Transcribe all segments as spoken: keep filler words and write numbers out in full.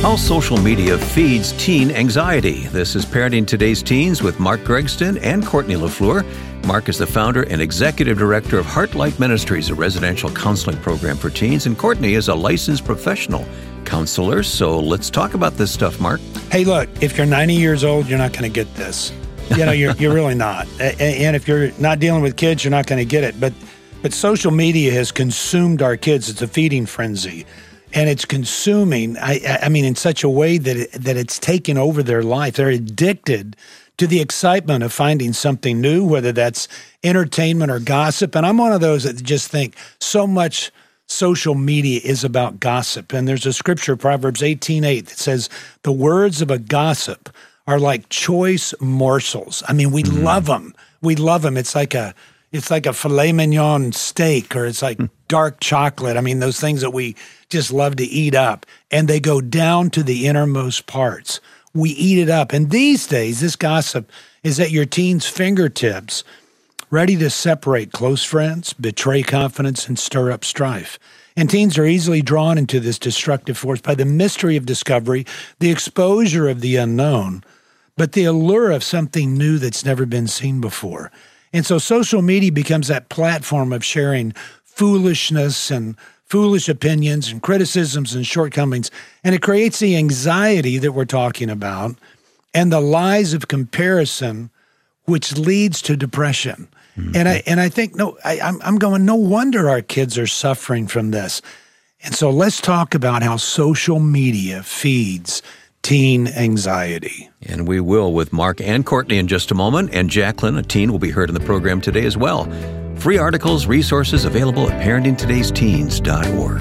How social media feeds teen anxiety. This is Parenting Today's Teens with Mark Gregston and Courtney LaFleur. Mark is the founder and executive director of Heartlight Ministries, a residential counseling program for teens, and Courtney is a licensed professional counselor. So let's talk about this stuff, Mark. Hey, look, if you're ninety years old, you're not going to get this. You know, you're you're really not. And if you're not dealing with kids, you're not going to get it. But but social media has consumed our kids. It's a feeding frenzy. And it's consuming, I, I mean, in such a way that it, that it's taken over their life. They're addicted to the excitement of finding something new, whether that's entertainment or gossip. And I'm one of those that just think so much social media is about gossip. And there's a scripture, Proverbs eighteen eight, that says, the words of a gossip are like choice morsels. I mean, we mm. love them. We love them. It's like a It's like a filet mignon steak, or it's like dark chocolate. I mean, those things that we just love to eat up, and they go down to the innermost parts. We eat it up. And these days, this gossip is at your teens' fingertips, ready to separate close friends, betray confidence, and stir up strife. And teens are easily drawn into this destructive force by the mystery of discovery, the exposure of the unknown, but the allure of something new that's never been seen before. And so social media becomes that platform of sharing foolishness and foolish opinions and criticisms and shortcomings. And it creates the anxiety that we're talking about and the lies of comparison, which leads to depression. Mm-hmm. And I and I think, no, I, I'm, I'm going, no wonder our kids are suffering from this. And so let's talk about how social media feeds teen anxiety. And we will with Mark and Courtney in just a moment. And Jacqueline, a teen, will be heard in the program today as well. Free articles, resources available at parenting todays teens dot org.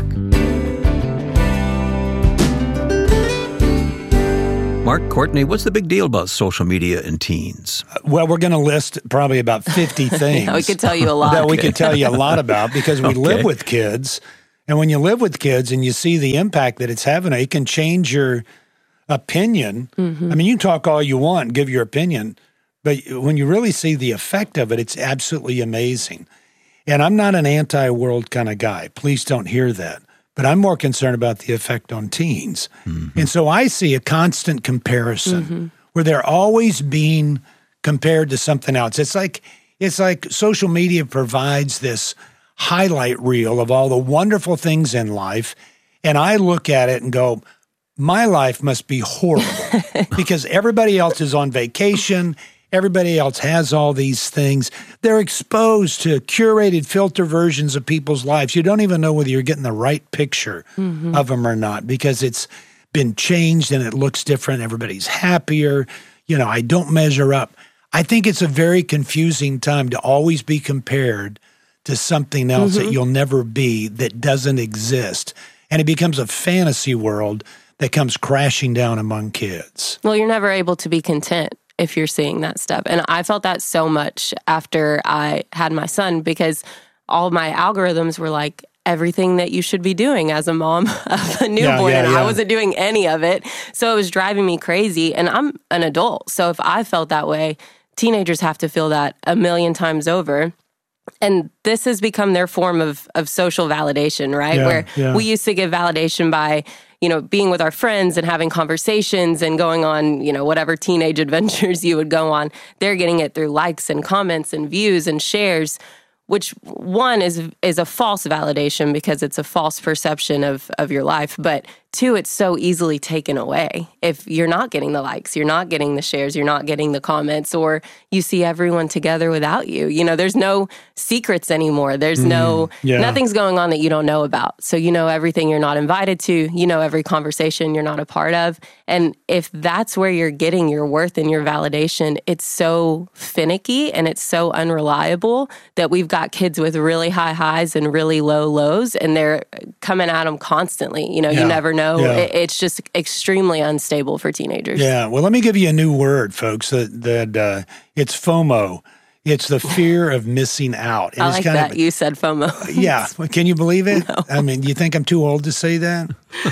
Mark, Courtney, what's the big deal about social media and teens? Well, we're going to list probably about fifty things. Yeah, we could tell you a lot. That we could tell you a lot about because we okay. live with kids. And when you live with kids and you see the impact that it's having, it can change your opinion. Mm-hmm. I mean, you can talk all you want, give your opinion, but when you really see the effect of it, it's absolutely amazing. And I'm not an anti-world kind of guy. Please don't hear that. But I'm more concerned about the effect on teens. Mm-hmm. And so I see a constant comparison mm-hmm. where they're always being compared to something else. It's like it's like social media provides this highlight reel of all the wonderful things in life, and I look at it and go, my life must be horrible because everybody else is on vacation. Everybody else has all these things. They're exposed to curated filter versions of people's lives. You don't even know whether you're getting the right picture mm-hmm. of them or not because it's been changed and it looks different. Everybody's happier. You know, I don't measure up. I think it's a very confusing time to always be compared to something else mm-hmm. that you'll never be, that doesn't exist. And it becomes a fantasy world that comes crashing down among kids. Well, you're never able to be content if you're seeing that stuff. And I felt that so much after I had my son because all my algorithms were like, everything that you should be doing as a mom of a newborn. Yeah, yeah, and yeah. I wasn't doing any of it. So it was driving me crazy. And I'm an adult. So if I felt that way, teenagers have to feel that a million times over. And this has become their form of, of social validation, right? Yeah, Where yeah. we used to give validation by, you know, being with our friends and having conversations and going on, you know, whatever teenage adventures you would go on. They're getting it through likes and comments and views and shares, which one is is a false validation because it's a false perception of, of your life. But two, it's so easily taken away. If you're not getting the likes, you're not getting the shares, you're not getting the comments, or you see everyone together without you. You know, there's no secrets anymore. There's mm, no, yeah. nothing's going on that you don't know about. So you know everything you're not invited to, you know every conversation you're not a part of. And if that's where you're getting your worth and your validation, it's so finicky and it's so unreliable that we've got kids with really high highs and really low lows, and they're coming at them constantly. You know, yeah. you never know. Yeah. It's just extremely unstable for teenagers. Yeah. Well, let me give you a new word, folks, that, that uh, it's FOMO. It's the fear of missing out. And I it's like kind that. Of, you said FOMO. Yeah. Can you believe it? No. I mean, you think I'm too old to say that?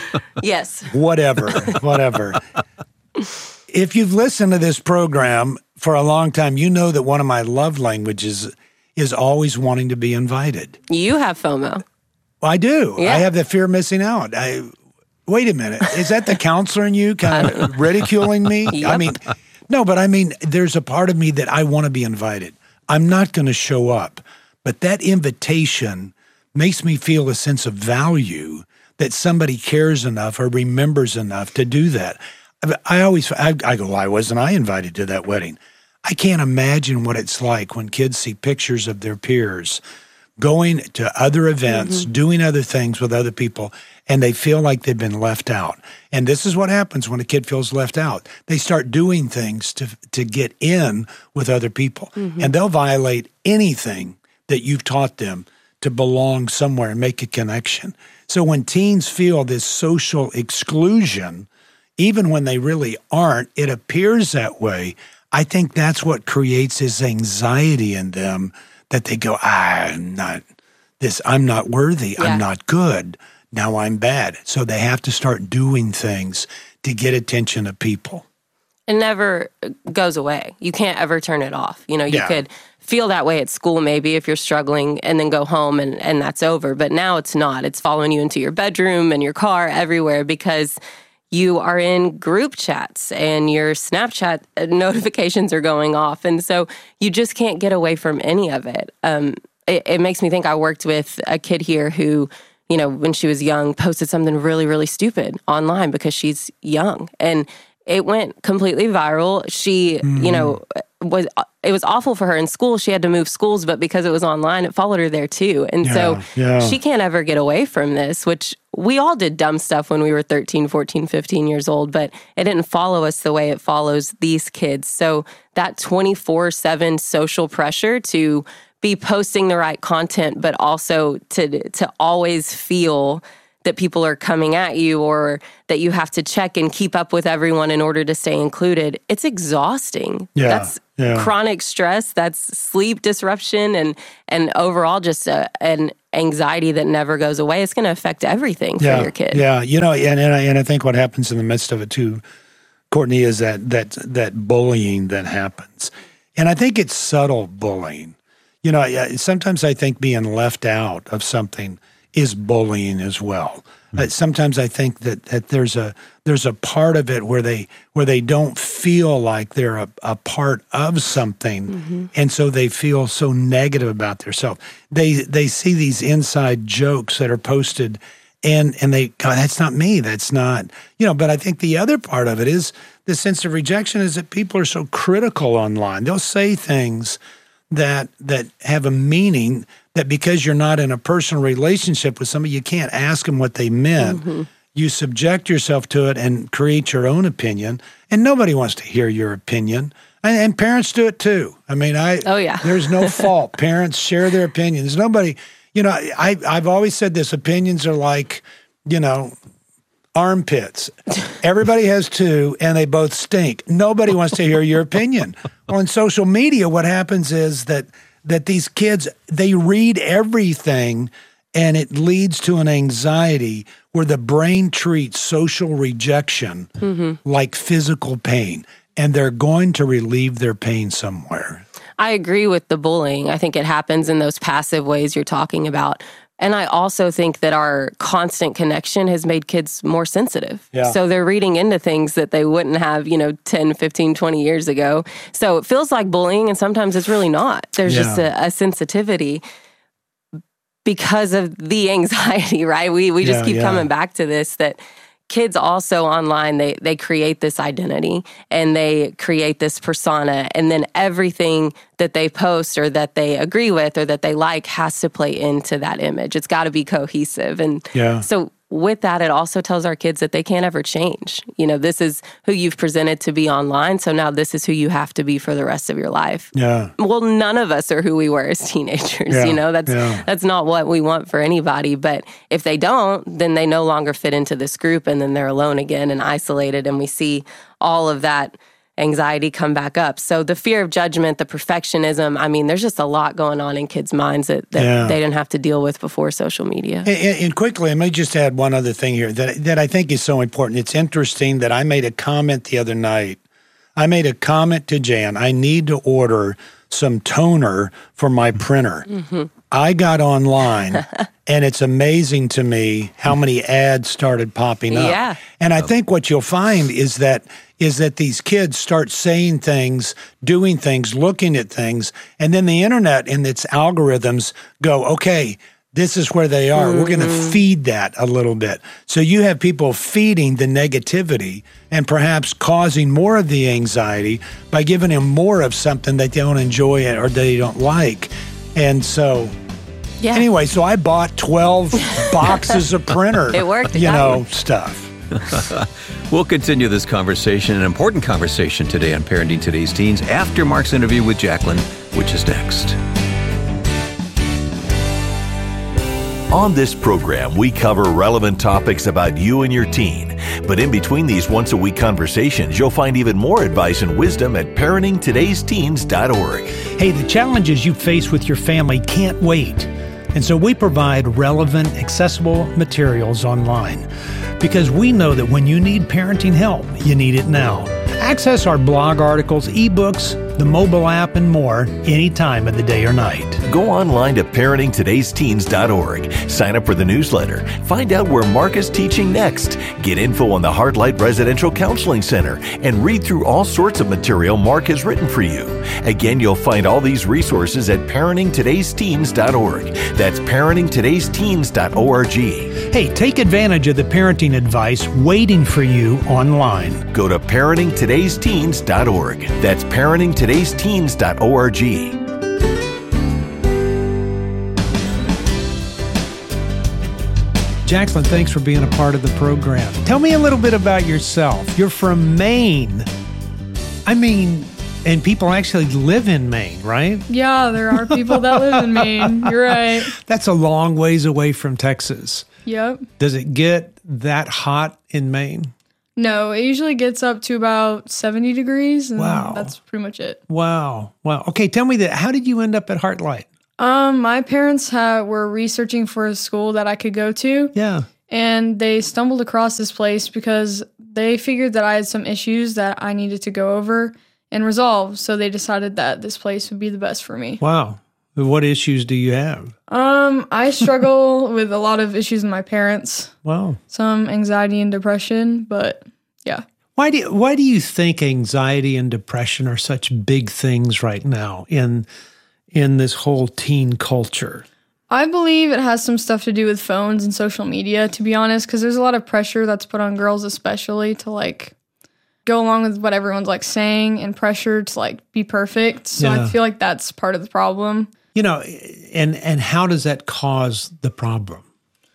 Yes. Whatever. Whatever. If you've listened to this program for a long time, you know that one of my love languages is always wanting to be invited. You have FOMO. Well, I do. Yeah. I have the fear of missing out. I wait a minute, is that the counselor in you kind of ridiculing me? Yep. I mean, no, but I mean, there's a part of me that I want to be invited. I'm not going to show up, but that invitation makes me feel a sense of value that somebody cares enough or remembers enough to do that. I always, I, I go, why wasn't I invited to that wedding? I can't imagine what it's like when kids see pictures of their peers going to other events, mm-hmm. doing other things with other people, and they feel like they've been left out. And this is what happens when a kid feels left out. They start doing things to to get in with other people, mm-hmm. and they'll violate anything that you've taught them to belong somewhere and make a connection. So when teens feel this social exclusion, even when they really aren't, it appears that way. I think that's what creates this anxiety in them that they go, ah, I'm not this, I'm not worthy, yeah. I'm not good, now I'm bad. So they have to start doing things to get attention of people. It never goes away. You can't ever turn it off. You know, you yeah. could feel that way at school maybe if you're struggling and then go home and, and that's over. But now it's not. It's following you into your bedroom and your car, everywhere, because you are in group chats and your Snapchat notifications are going off. And so you just can't get away from any of it. Um, it, it makes me think I worked with a kid here who, you know, when she was young, posted something really, really stupid online because she's young. And it went completely viral. She, mm. you know, was it was awful for her in school. She had to move schools, but because it was online, it followed her there too. And yeah, so yeah. she can't ever get away from this, which we all did dumb stuff when we were thirteen, fourteen, fifteen years old, but it didn't follow us the way it follows these kids. So that twenty-four seven social pressure to be posting the right content, but also to to always feel that people are coming at you or that you have to check and keep up with everyone in order to stay included. It's exhausting. Yeah, that's yeah. chronic stress. That's sleep disruption and and overall just a, an anxiety that never goes away. It's going to affect everything for yeah, your kid. Yeah, you know, and, and, I, and I think what happens in the midst of it too, Courtney, is that that that bullying that happens. And I think it's subtle bullying. You know, sometimes I think being left out of something is bullying as well. Mm-hmm. Uh, sometimes I think that, that there's a there's a part of it where they where they don't feel like they're a, a part of something, mm-hmm. and so they feel so negative about themselves. They they see these inside jokes that are posted, and and they go, that's not me. That's not you know. But I think the other part of it is the sense of rejection is that people are so critical online. They'll say things that that have a meaning that because you're not in a personal relationship with somebody, you can't ask them what they meant. Mm-hmm. You subject yourself to it and create your own opinion, and nobody wants to hear your opinion. And, and parents do it too. I mean, I oh yeah, there's no fault. Parents share their opinions. Nobody, you know, I I've always said this: opinions are like, you know, armpits. Everybody has two, and they both stink. Nobody wants to hear your opinion. Well, in social media, what happens is that that these kids, they read everything, and it leads to an anxiety where the brain treats social rejection mm-hmm. like physical pain, and they're going to relieve their pain somewhere. I agree with the bullying. I think it happens in those passive ways you're talking about. And I also think that our constant connection has made kids more sensitive. Yeah. So they're reading into things that they wouldn't have, you know, ten, fifteen, twenty years ago. So it feels like bullying, and sometimes it's really not. There's yeah. just a, a sensitivity because of the anxiety, right? We we just yeah, keep yeah. coming back to this, that kids also online, they they create this identity and they create this persona, and then everything that they post or that they agree with or that they like has to play into that image. It's got to be cohesive. And yeah. so with that, it also tells our kids that they can't ever change. You know, this is who you've presented to be online, so now this is who you have to be for the rest of your life. Yeah. Well, none of us are who we were as teenagers, yeah. you know? That's yeah. that's not what we want for anybody. But if they don't, then they no longer fit into this group, and then they're alone again and isolated, and we see all of that anxiety come back up. So the fear of judgment, the perfectionism, I mean, there's just a lot going on in kids' minds that, that yeah. they didn't have to deal with before social media. And, and quickly, let me just add one other thing here that that I think is so important. It's interesting that I made a comment the other night. I made a comment to Jan, I need to order some toner for my printer. Mm-hmm. I got online, and it's amazing to me how many ads started popping up. Yeah. And I think what you'll find is that is that these kids start saying things, doing things, looking at things, and then the internet and its algorithms go, okay, this is where they are. Mm-hmm. We're going to feed that a little bit. So you have people feeding the negativity and perhaps causing more of the anxiety by giving them more of something that they don't enjoy or they don't like. And so, yeah. anyway, so I bought twelve boxes of printer, it worked, you know, stuff. We'll continue this conversation, an important conversation today on Parenting Today's Teens after Mark's interview with Jacqueline, which is next. On this program, we cover relevant topics about you and your teen. But in between these once-a-week conversations, you'll find even more advice and wisdom at parenting todays teens dot org. Hey, the challenges you face with your family can't wait. And so we provide relevant, accessible materials online because we know that when you need parenting help, you need it now. Access our blog articles, ebooks, the mobile app, and more any time of the day or night. Go online to parenting todays teens dot org. Sign up for the newsletter. Find out where Mark is teaching next. Get info on the Heartlight Residential Counseling Center and read through all sorts of material Mark has written for you. Again, you'll find all these resources at parenting todays teens dot org. That's parenting todays teens dot org. Hey, take advantage of the parenting advice waiting for you online. Go to parenting todays teens dot org. That's parenting todays teens dot org. Jacqueline, thanks for being a part of the program. Tell me a little bit about yourself. You're from Maine. I mean, and people actually live in Maine, right? Yeah, there are people that live in Maine. You're right. That's a long ways away from Texas. Yep. Does it get that hot in Maine? No, it usually gets up to about seventy degrees, and wow. That's pretty much it. Wow. Wow. Okay, tell me that. How did you end up at Heartlight? Um, my parents ha- were researching for a school that I could go to. Yeah. And they stumbled across this place because they figured that I had some issues that I needed to go over and resolve. So they decided that this place would be the best for me. Wow. What issues do you have? Um, I struggle with a lot of issues with my parents. Wow. Some anxiety and depression, but yeah. Why do you, why do you think anxiety and depression are such big things right now in in this whole teen culture? I believe it has some stuff to do with phones and social media, to be honest, because there's a lot of pressure that's put on girls especially to like go along with what everyone's like saying and pressure to like be perfect. So Yeah. I feel like that's part of the problem. You know, and and how does that cause the problem?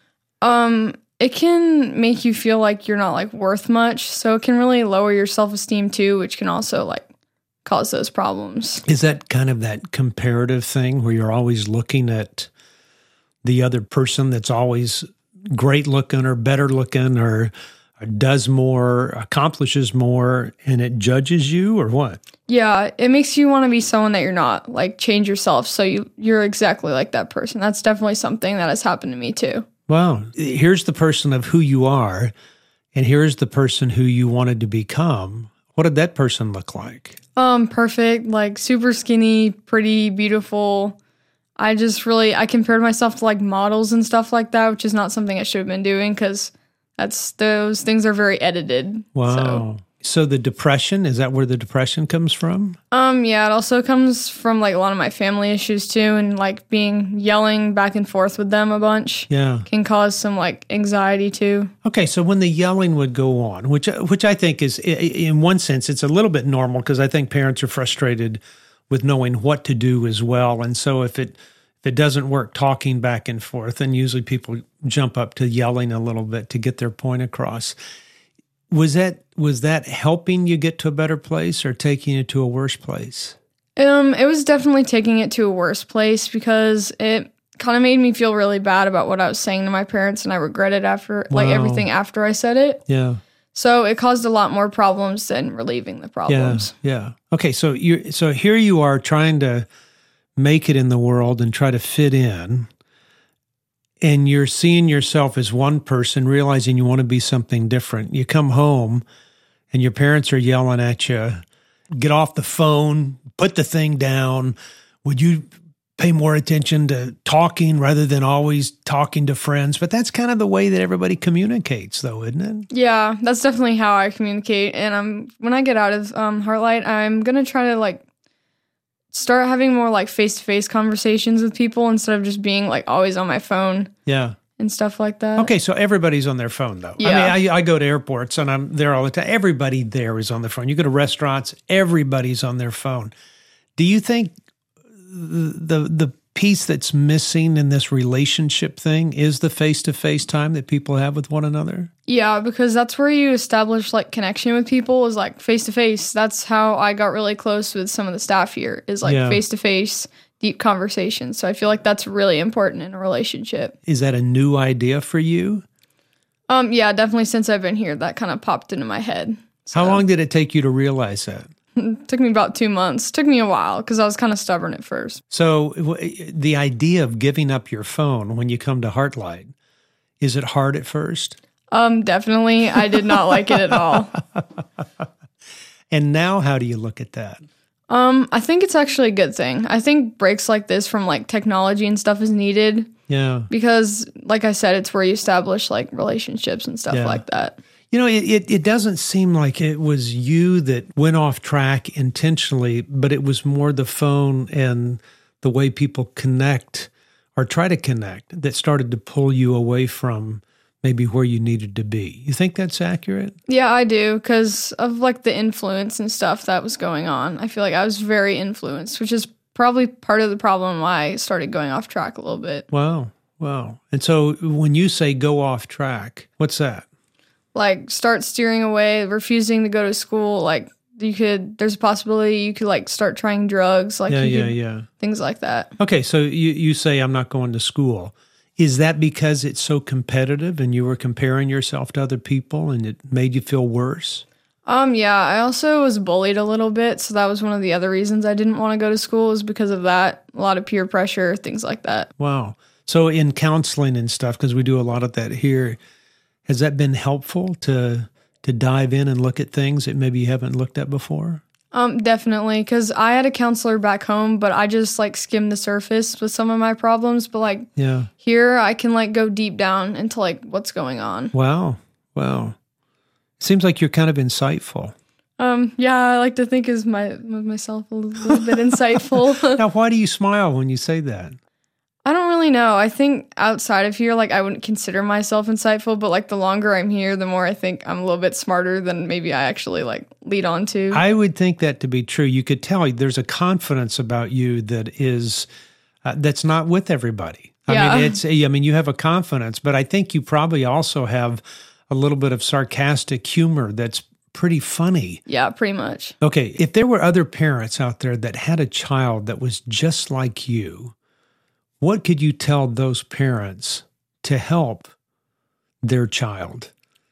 Um, it can make you feel like you're not like worth much. So it can really lower your self-esteem too, which can also like cause those problems. Is that kind of that comparative thing where you're always looking at the other person that's always great looking or better looking or, or does more, accomplishes more, and it judges you, or what? Yeah, it makes you want to be someone that you're not, like change yourself so you, you're exactly like that person. That's definitely something that has happened to me too. Wow. Here's the person of who you are, and here's the person who you wanted to become. What did that person look like? Um, perfect, like super skinny, pretty, beautiful. I just really, I compared myself to like models and stuff like that, which is not something I should have been doing because that's, those things are very edited. Wow. So. So the depression, is that where the depression comes from? Um, yeah, it also comes from like a lot of my family issues too, and like being yelling back and forth with them a bunch. Yeah. Can cause some like anxiety too. Okay, so when the yelling would go on, which which I think is, in one sense, it's a little bit normal because I think parents are frustrated with knowing what to do as well. And so if it if it doesn't work talking back and forth, then usually people jump up to yelling a little bit to get their point across. Was that was that helping you get to a better place or taking you to a worse place? Um, it was definitely taking it to a worse place because it kind of made me feel really bad about what I was saying to my parents, and I regretted after like Wow. everything after I said it. Yeah. So it caused a lot more problems than relieving the problems. Yeah. Yeah. Okay, so you so here you are trying to make it in the world and try to fit in. And you're seeing yourself as one person, realizing you want to be something different. You come home and your parents are yelling at you, get off the phone, put the thing down. Would you pay more attention to talking rather than always talking to friends. But that's kind of the way that everybody communicates, though, isn't it? Yeah, that's definitely how I communicate. And um, when I get out of um, Heartlight, I'm going to try to like start having more like face-to-face conversations with people instead of just being like always on my phone. Yeah. And stuff like that. Okay, so everybody's on their phone, though. Yeah. I mean, I, I go to airports, and I'm there all the time. Everybody there is on their phone. You go to restaurants, everybody's on their phone. Do you think the the piece that's missing in this relationship thing is the face-to-face time that people have with one another? Yeah, because that's where you establish like connection with people is like face-to-face. That's how I got really close with some of the staff here is like Yeah. face-to-face deep conversations. So I feel like that's really important in a relationship. Is that a new idea for you? Um, yeah, definitely since I've been here, that kind of popped into my head. So, How long did it take you to realize that? It took me about two months. It took me a while because I was kind of stubborn at first. So w- the idea of giving up your phone when you come to Heartlight, is it hard at first? Um, definitely. I did not like it at all. And now how do you look at that? Um, I think it's actually a good thing. I think breaks like this from like technology and stuff is needed Yeah. because, like I said, it's where you establish like relationships and stuff Yeah. like that. You know, it, it, it doesn't seem like it was you that went off track intentionally, but it was more the phone and the way people connect or try to connect that started to pull you away from maybe where you needed to be. You think that's accurate? Yeah, I do because of like the influence and stuff that was going on. I feel like I was very influenced, which is probably part of the problem why I started going off track a little bit. Wow. Wow. And so when you say go off track, what's that? Like start steering away, refusing to go to school. Like you could, there's a possibility you could like start trying drugs. Like Yeah, you yeah, could, yeah. things like that. Okay, so you, you say I'm not going to school. Is that because it's so competitive and you were comparing yourself to other people and it made you feel worse? Um, yeah, I also was bullied a little bit, so that was one of the other reasons I didn't want to go to school is because of that. A lot of peer pressure, things like that. Wow. So in counseling and stuff, because we do a lot of that here, has that been helpful to to dive in and look at things that maybe you haven't looked at before? Um, definitely, because I had a counselor back home, but I just like skimmed the surface with some of my problems. But like Yeah. here, I can like go deep down into like what's going on. Wow. Wow. Seems like you're kind of insightful. Um, yeah, I like to think as my of myself a little bit insightful. Now, why do you smile when you say that? I don't really know. I think outside of here, like I wouldn't consider myself insightful, but like the longer I'm here, the more I think I'm a little bit smarter than maybe I actually like lead on to. I would think that to be true. You could tell there's a confidence about you that is uh, that's not with everybody. I Yeah. mean, it's I mean, you have a confidence, but I think you probably also have a little bit of sarcastic humor that's pretty funny. Yeah, pretty much. Okay, if there were other parents out there that had a child that was just like you, what could you tell those parents to help their child?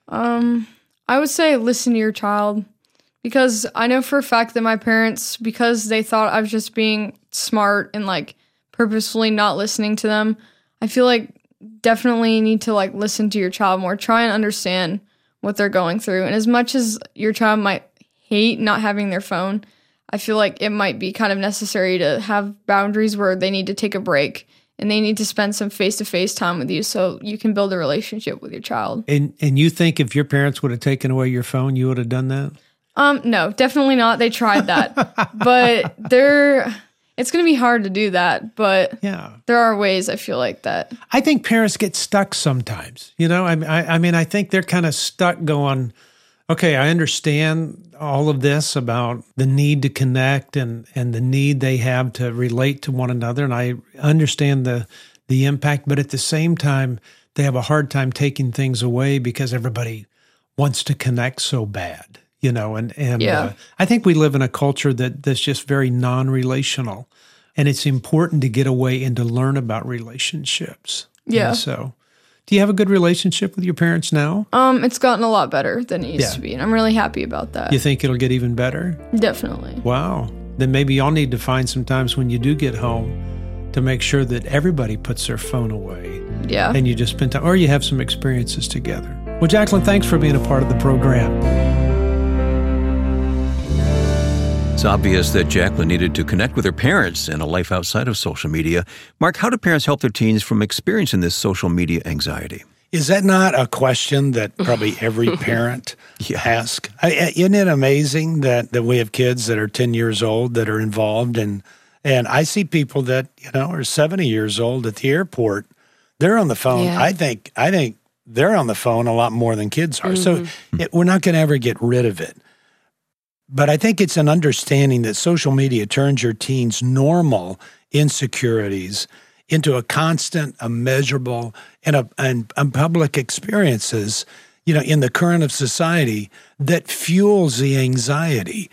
Um, I would say listen to your child because I know for a fact that my parents, because they thought I was just being smart and like purposefully not listening to them, I feel like definitely need to like listen to your child more, try and understand what they're going through. And as much as your child might hate not having their phone, I feel like it might be kind of necessary to have boundaries where they need to take a break and they need to spend some face-to-face time with you so you can build a relationship with your child. And and you think if your parents would have taken away your phone, you would have done that? Um, no, definitely not. They tried that. But they're it's going to be hard to do that, but Yeah. there are ways I feel like that. I think parents get stuck sometimes. You know, I, I, I mean, I think they're kind of stuck going, okay, I understand all of this about the need to connect and, and the need they have to relate to one another. And I understand the the impact, but at the same time, they have a hard time taking things away because everybody wants to connect so bad, you know, and, and Yeah. uh, I think we live in a culture that that's just very non-relational, and it's important to get away and to learn about relationships. Yeah. And so do you have a good relationship with your parents now? Um, it's gotten a lot better than it used Yeah. to be, and I'm really happy about that. You think it'll get even better? Definitely. Wow. Then maybe y'all need to find some times when you do get home to make sure that everybody puts their phone away Yeah. and you just spend time, or you have some experiences together. Well, Jacqueline, thanks for being a part of the program. So It's obvious that Jacqueline needed to connect with her parents and a life outside of social media. Mark, how do parents help their teens from experiencing this social media anxiety? Is that not a question that probably every parent yeah. asks? I, isn't it amazing that, that we have kids that are ten years old that are involved? And, and I see people that, you know, are seventy years old at the airport. They're on the phone. Yeah. I think I think they're on the phone a lot more than kids are. Mm-hmm. So it, we're not going to ever get rid of it. But I think it's an understanding that social media turns your teens' normal insecurities into a constant, a measurable, and a and, and public experiences, you know, in the current of society that fuels the anxiety.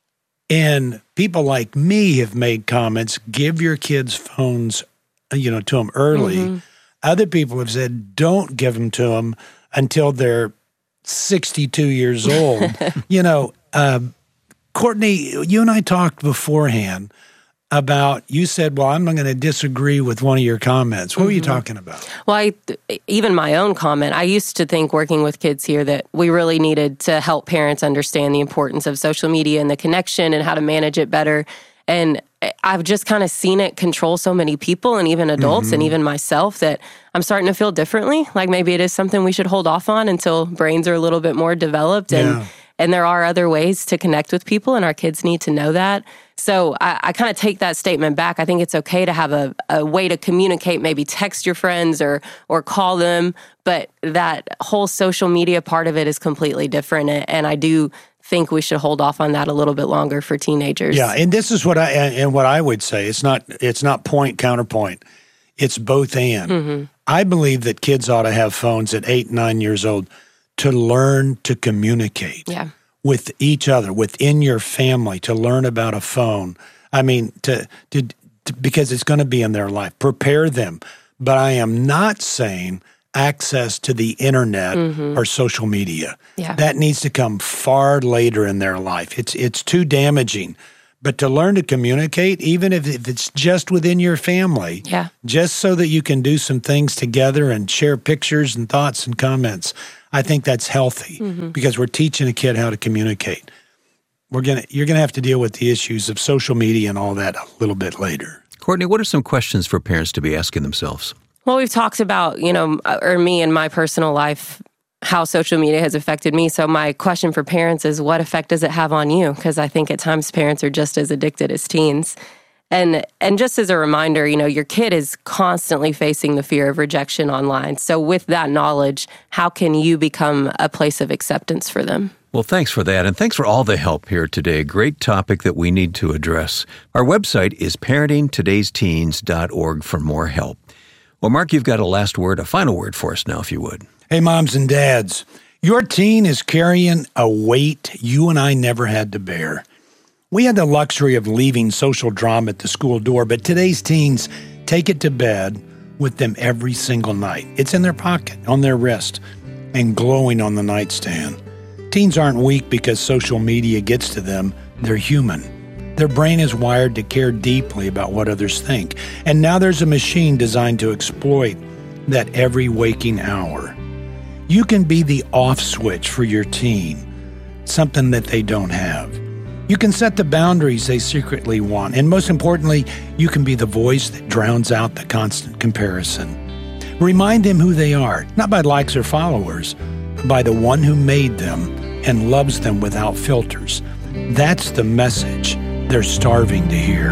And people like me have made comments, give your kids phones, you know, to them early. Mm-hmm. Other people have said, don't give them to them until they're sixty-two years old. you know, uh, Courtney, you and I talked beforehand about, you said, well, I'm not going to disagree with one of your comments. What mm-hmm. were you talking about? Well, I, even my own comment, I used to think working with kids here that we really needed to help parents understand the importance of social media and the connection and how to manage it better. And I've just kind of seen it control so many people and even adults mm-hmm. and even myself that I'm starting to feel differently. Like maybe it is something we should hold off on until brains are a little bit more developed. And yeah. And there are other ways to connect with people, and our kids need to know that. So I, I kind of take that statement back. I think it's okay to have a, a way to communicate, maybe text your friends or or call them, but that whole social media part of it is completely different. And I do think we should hold off on that a little bit longer for teenagers. Yeah, and this is what I and what I would say. It's not it's not point counterpoint. It's both and. Mm-hmm. I believe that kids ought to have phones at eight, nine years old to learn to communicate yeah. with each other, within your family, to learn about a phone. I mean, to, to, to because it's going to be in their life. Prepare them. But I am not saying access to the internet mm-hmm. or social media. Yeah. That needs to come far later in their life. It's it's too damaging. But to learn to communicate, even if, if it's just within your family, yeah. just so that you can do some things together and share pictures and thoughts and comments, I think that's healthy mm-hmm. because we're teaching a kid how to communicate. We're gonna, you're going to have to deal with the issues of social media and all that a little bit later. Courtney, what are some questions for parents to be asking themselves? Well, we've talked about, you know, or me in my personal life, how social media has affected me. So my question for parents is, what effect does it have on you? Because I think at times parents are just as addicted as teens. And and just as a reminder, you know, your kid is constantly facing the fear of rejection online. So with that knowledge, how can you become a place of acceptance for them? Well, thanks for that, and thanks for all the help here today. Great topic that we need to address. Our website is parenting todays teens dot org for more help. Well, Mark, you've got a last word, a final word for us now, if you would. Hey, moms and dads, your teen is carrying a weight you and I never had to bear. We had the luxury of leaving social drama at the school door, but today's teens take it to bed with them every single night. It's in their pocket, on their wrist, and glowing on the nightstand. Teens aren't weak because social media gets to them. They're human. Their brain is wired to care deeply about what others think. And now there's a machine designed to exploit that every waking hour. You can be the off switch for your teen, something that they don't have. You can set the boundaries they secretly want. And most importantly, you can be the voice that drowns out the constant comparison. Remind them who they are, not by likes or followers, but by the one who made them and loves them without filters. That's the message they're starving to hear.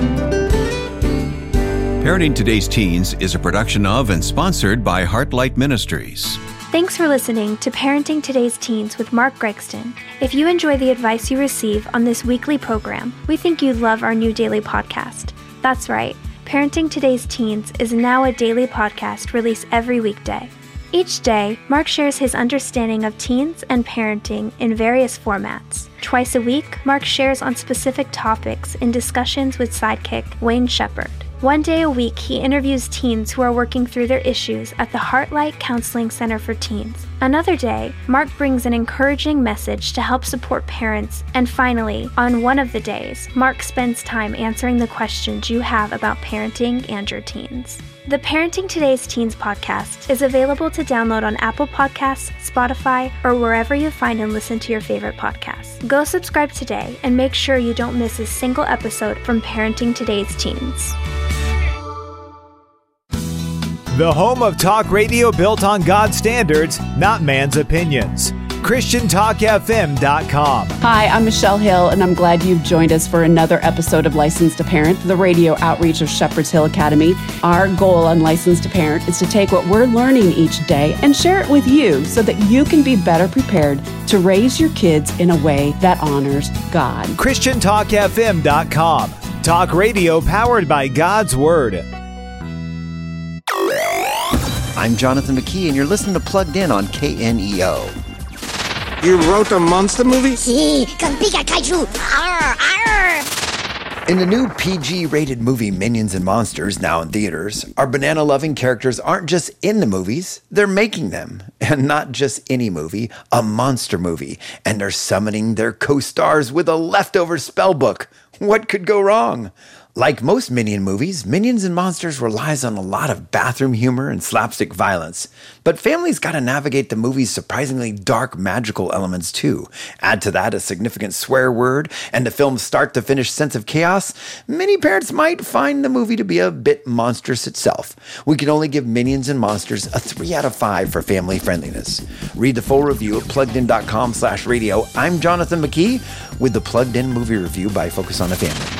Parenting Today's Teens is a production of and sponsored by Heartlight Ministries. Thanks for listening to Parenting Today's Teens with Mark Gregston. If you enjoy the advice you receive on this weekly program, we think you'd love our new daily podcast. That's right, Parenting Today's Teens is now a daily podcast released every weekday. Each day, Mark shares his understanding of teens and parenting in various formats. Twice a week, Mark shares on specific topics in discussions with sidekick Wayne Shepherd. One day a week, he interviews teens who are working through their issues at the Heartlight Counseling Center for Teens. Another day, Mark brings an encouraging message to help support parents. And finally, on one of the days, Mark spends time answering the questions you have about parenting and your teens. The Parenting Today's Teens podcast is available to download on Apple Podcasts, Spotify, or wherever you find and listen to your favorite podcasts. Go subscribe today and make sure you don't miss a single episode from Parenting Today's Teens. The home of talk radio built on God's standards, not man's opinions. Christian Talk F M dot com. Hi, I'm Michelle Hill, and I'm glad you've joined us for another episode of Licensed to Parent, the radio outreach of Shepherd's Hill Academy. Our goal on Licensed to Parent is to take what we're learning each day and share it with you so that you can be better prepared to raise your kids in a way that honors God. Christian Talk F M dot com. Talk radio powered by God's Word. I'm Jonathan McKee, and you're listening to Plugged In on K N E O. You wrote a monster movie? Si, con Pika Kaiju. Arr, arr. In the new P G-rated movie Minions and Monsters, now in theaters, our banana-loving characters aren't just in the movies, they're making them. And not just any movie, a monster movie. And they're summoning their co-stars with a leftover spell book. What could go wrong? Like most Minion movies, Minions and Monsters relies on a lot of bathroom humor and slapstick violence. But families gotta navigate the movie's surprisingly dark magical elements too. Add to that a significant swear word and the film's start-to-finish sense of chaos, many parents might find the movie to be a bit monstrous itself. We can only give Minions and Monsters a three out of five for family friendliness. Read the full review at pluggedin.com slash radio. I'm Jonathan McKee with the Plugged In Movie Review by Focus on the Family.